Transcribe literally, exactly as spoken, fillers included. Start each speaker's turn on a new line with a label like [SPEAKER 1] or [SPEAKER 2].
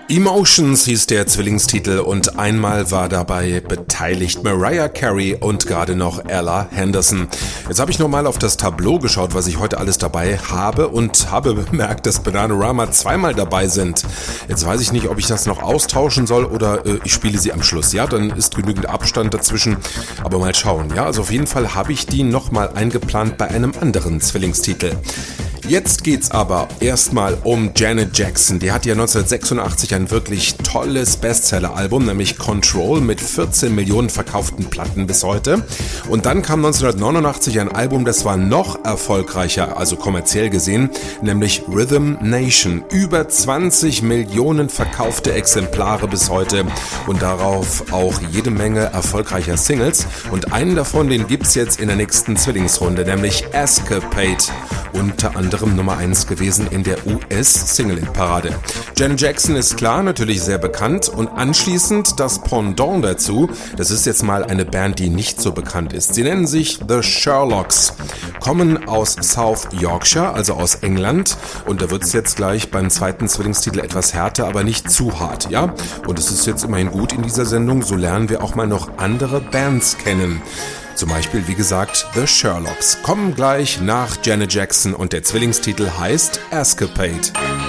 [SPEAKER 1] Emotions hieß der Zwillingstitel und einmal war dabei beteiligt Mariah Carey und gerade noch Ella Henderson. Jetzt habe ich nochmal auf das Tableau geschaut, was ich heute alles dabei habe und habe bemerkt, dass Bananarama zweimal dabei sind. Jetzt weiß ich nicht, ob ich das noch austauschen soll oder äh, ich spiele sie am Schluss. Ja, dann ist genügend Abstand dazwischen, aber mal schauen. Ja, also auf jeden Fall habe ich die nochmal eingeplant bei einem anderen Zwillingstitel. Jetzt geht's aber erstmal um Janet Jackson. Die hat ja neunzehnhundertsechsundachtzig ein wirklich tolles Bestseller-Album, nämlich Control, mit vierzehn Millionen verkauften Platten bis heute. Und dann kam neunzehnhundertneunundachtzig ein Album, das war noch erfolgreicher, also kommerziell gesehen, nämlich Rhythm Nation. Über zwanzig Millionen verkaufte Exemplare bis heute und darauf auch jede Menge erfolgreicher Singles. Und einen davon, den gibt's jetzt in der nächsten Zwillingsrunde, nämlich Escapade. Unter anderem Nummer eins gewesen in der U S-Single-Parade. Janet Jackson ist klar, natürlich sehr bekannt und anschließend das Pendant dazu, das ist jetzt mal eine Band, die nicht so bekannt ist. Sie nennen sich The Sherlocks, kommen aus South Yorkshire, also aus England und da wird es jetzt gleich beim zweiten Zwillingstitel etwas härter, aber nicht zu hart, ja? Und es ist jetzt immerhin gut in dieser Sendung, so lernen wir auch mal noch andere Bands kennen. Zum Beispiel, wie gesagt, The Sherlocks kommen gleich nach Janet Jackson und der Zwillingstitel heißt Escapade.